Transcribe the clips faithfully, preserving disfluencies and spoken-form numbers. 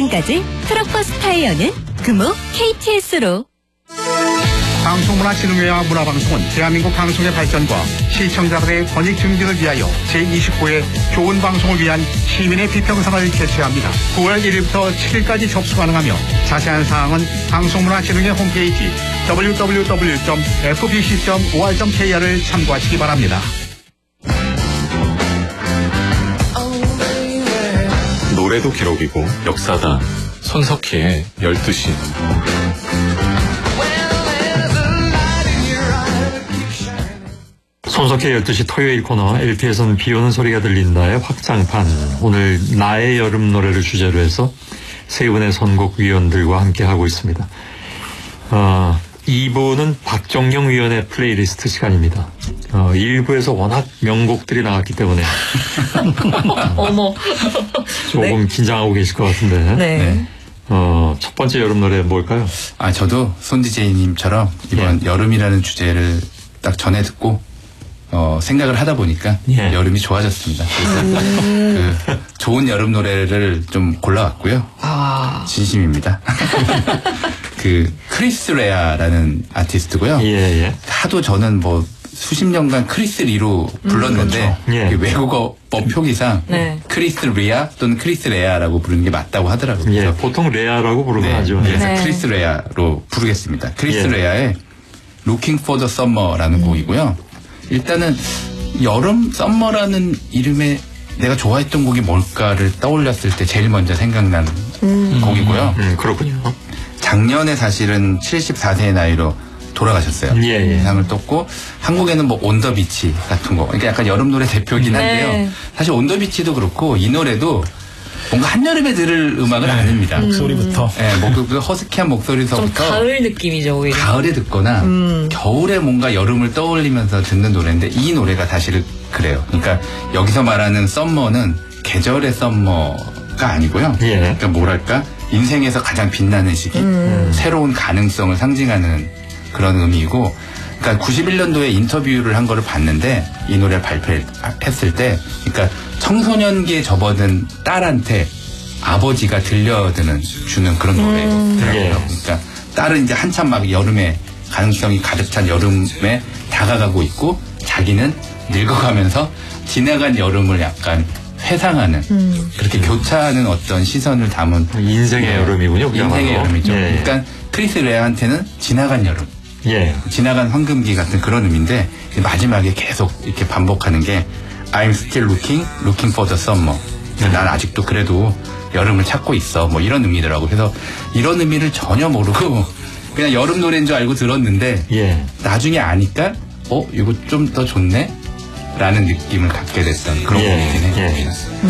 지금까지 트럭버스 타이어는 금호 케이티에스로. 방송문화진흥회와 문화방송은 대한민국 방송의 발전과 시청자들의 권익 증진을 위하여 제이십구 회 좋은 방송을 위한 시민의 비평상을 개최합니다. 구월 일일부터 칠일까지 접수 가능하며 자세한 사항은 방송문화진흥회 홈페이지 더블유 더블유 더블유 점 에프비씨 점 오알 점 케이알을 참고하시기 바랍니다. 노래도 기록이고 역사다. 손석희의 열두 시. 손석희의 열두 시 토요일 코너 엘피에서는 비오는 소리가 들린다의 확장판. 오늘 나의 여름 노래를 주제로 해서 세 분의 선곡위원들과 함께하고 있습니다. 어, 이 부는 박정영 위원의 플레이리스트 시간입니다. 어, 일 부에서 워낙 명곡들이 나왔기 때문에 어머 조금 네. 긴장하고 계실 것 같은데. 네. 네. 어, 첫 번째 여름 노래 뭘까요? 아, 저도 손 디제이님처럼 이번 예. 여름이라는 주제를 딱 전에 듣고 어, 생각을 하다 보니까 예. 여름이 좋아졌습니다. 그래서 음. 그 좋은 여름 노래를 좀 골라왔고요. 아. 진심입니다. 그 크리스 레아라는 아티스트고요. 예, 예. 하도 저는 뭐 수십 년간 크리스 리로 불렀는데 음, 그렇죠. 예. 외국어법 표기상 네. 크리스 리아 또는 크리스 레아라고 부르는 게 맞다고 하더라고요. 예, 그래서 보통 레아라고 부르긴 네, 하죠. 그래서 네. 크리스 레아로 부르겠습니다. 크리스 예. 레아의 Looking for the Summer라는 음. 곡이고요. 일단은 여름 썸머라는 이름에 내가 좋아했던 곡이 뭘까를 떠올렸을 때 제일 먼저 생각나는 음. 곡이고요. 음, 그렇군요. 작년에 사실은 칠십사 세의 나이로 돌아가셨어요. 예, 예. 상을 떴고 한국에는 뭐 온 더 비치 같은 거. 그러니까 약간 여름 노래 대표긴 한데요. 네. 사실 온 더 비치도 그렇고 이 노래도 뭔가 한여름에 들을 음악은 네. 아닙니다. 목소리부터. 네, 뭐 그, 그 허스키한 좀 목소리서부터 가을 느낌이죠 오히려. 가을에 듣거나 음. 겨울에 뭔가 여름을 떠올리면서 듣는 노래인데 이 노래가 사실은 그래요. 그러니까 여기서 말하는 썸머는 계절의 썸머가 아니고요. 예. 그러니까 뭐랄까 인생에서 가장 빛나는 시기, 음. 새로운 가능성을 상징하는 그런 의미이고, 그러니까 구십일 년도에 인터뷰를 한 거를 봤는데 이 노래를 발표했을 때, 그러니까 청소년기에 접어든 딸한테 아버지가 들려드는 주는 그런 노래더라고요. 예. 그러니까 딸은 이제 한참 막 여름에 가능성이 가득 찬 여름에 다가가고 있고 자기는 늙어가면서 지나간 여름을 약간 회상하는 음. 그렇게 교차하는 어떤 시선을 담은 인생의 여름이군요. 인생의 그야말로. 여름이죠. 예. 그러니까 크리스 레아한테는 지나간 여름, 예. 지나간 황금기 같은 그런 의미인데 마지막에 계속 이렇게 반복하는 게 I'm still looking, looking for the summer. 난 아직도 그래도 여름을 찾고 있어. 뭐 이런 의미더라고. 그래서 이런 의미를 전혀 모르고 그냥 여름 노래인 줄 알고 들었는데 예. 나중에 아니까 어 이거 좀 더 좋네? 라는 느낌을 갖게 됐던 그런 예. 곡이긴 해요. 예.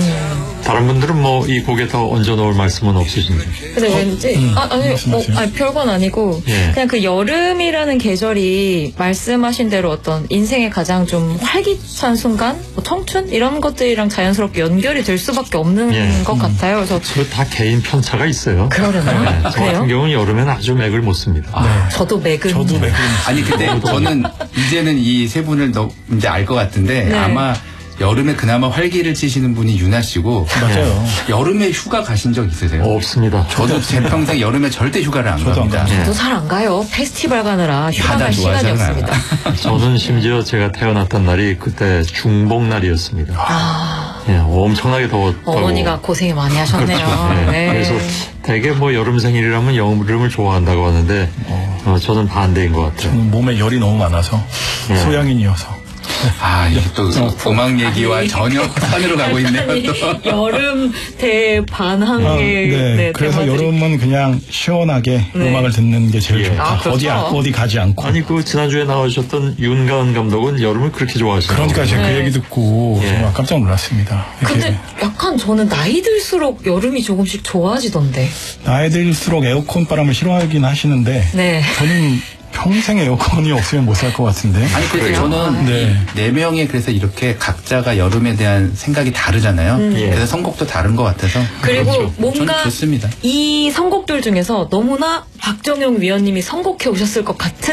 음. 다른 분들은 뭐 이 곡에 더 얹어 놓을 말씀은 없으신지? 근데 왠지 음, 아, 아니, 어, 말씀하세요. 아니 별건 아니고 예. 그냥 그 여름이라는 계절이 말씀하신 대로 어떤 인생의 가장 좀 활기찬 순간, 뭐 청춘 이런 것들이랑 자연스럽게 연결이 될 수밖에 없는 예. 것 같아요. 그래서 그 다 개인 편차가 있어요. 그러려나요? 네, 저 그래요? 같은 경우는 여름엔 아주 맥을 못 씁니다. 아, 저도 맥은 저도 맥은. 아니 근데 저는 이제는 이 세 분을 너 이제 알 것 같은데 네. 아마 여름에 그나마 활기를 치시는 분이 유나 씨고 맞아요. 여름에 휴가 가신 적 있으세요? 없습니다. 저도 제 평생 여름에 절대 휴가를 안 저도 안 갑니다. 가요. 저도 잘 안 가요. 페스티벌 가느라 휴가 바다 갈 좋아하잖아요. 시간이었습니다. 저는 심지어 제가 태어났던 날이 그때 중복날이었습니다. 아, 예, 엄청나게 더웠다고. 어머니가 고생이 많이 하셨네요. 그렇죠. 예, 네. 그래서 되게 뭐 여름 생일이라면 여름을 좋아한다고 하는데 어, 저는 반대인 것 같아요. 저는 몸에 열이 너무 많아서 예. 소양인이어서. 아 이게 또 음악 얘기와 아니. 전혀 산으로 가고 있네요. 아니, 또. 여름 대반항의 아, 네. 네, 그래서 테마들이. 여름은 그냥 시원하게 네. 음악을 듣는 게 제일 예. 좋다. 아, 그렇죠. 어디, 안- 어디 가지 않고. 아니 그 지난주에 나오셨던 윤가은 감독은 여름을 그렇게 좋아하시나요? 그러니까 제가 네. 그 얘기 듣고 예. 정말 깜짝 놀랐습니다. 이렇게 근데 약간 저는 나이 들수록 여름이 조금씩 좋아지던데. 나이 들수록 에어컨 바람을 싫어하긴 하시는데 네. 저는 평생 에어컨이 없으면 못 살 것 같은데. 아니 그래서 그래요? 저는 네. 네 명이 그래서 이렇게 각자가 여름에 대한 생각이 다르잖아요. 예. 그래서 선곡도 다른 것 같아서 그리고 그렇죠. 뭔가 저는 좋습니다. 이 선곡들 중에서 너무나 박정영 위원님이 선곡해 오셨을 것 같은